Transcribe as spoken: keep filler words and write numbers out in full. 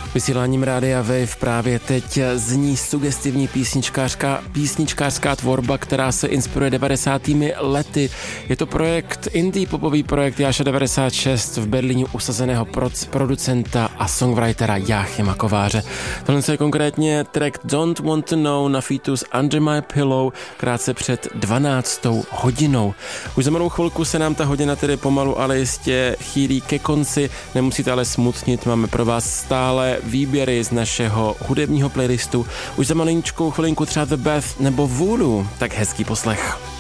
Vysíláním Rádia Wave právě teď zní sugestivní písničkářská, písničkářská tvorba, která se inspiruje devadesátými lety. Je to projekt, indie popový projekt Jáša devadesát šest, v Berlíně usazeného producenta a songwritera Jáchyma Kováře. Tohle je konkrétně track Don't Want to Know na featu s Under My Pillow krátce před dvanáctou hodinou. Už za malou chvilku se nám ta hodina tedy pomalu, ale jistě chýlí ke konci. Nemusíte ale smutnit, máme pro vás stále výběry z našeho hudebního playlistu. Už za malinčkou chvilinku třeba The Beth nebo Voodoo, tak hezký poslech.